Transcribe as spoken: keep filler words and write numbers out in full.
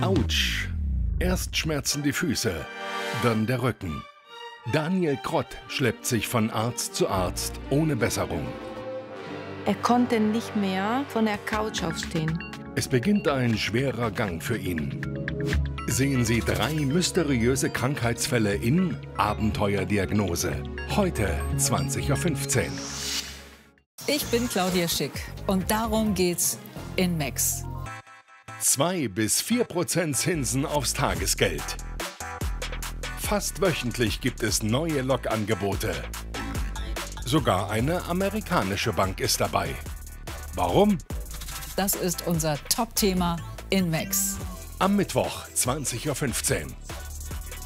Autsch! Erst schmerzen die Füße, dann der Rücken. Daniel Krott schleppt sich von Arzt zu Arzt ohne Besserung. Er konnte nicht mehr von der Couch aufstehen. Es beginnt ein schwerer Gang für ihn. Sehen Sie drei mysteriöse Krankheitsfälle in Abenteuerdiagnose. Heute zwanzig Uhr fünfzehn. Ich bin Claudia Schick und darum geht's in Max. Zwei bis vier Prozent Zinsen aufs Tagesgeld. Fast wöchentlich gibt es neue Lokangebote. Sogar eine amerikanische Bank ist dabei. Warum? Das ist unser Top-Thema in Max. Am Mittwoch zwanzig Uhr fünfzehn.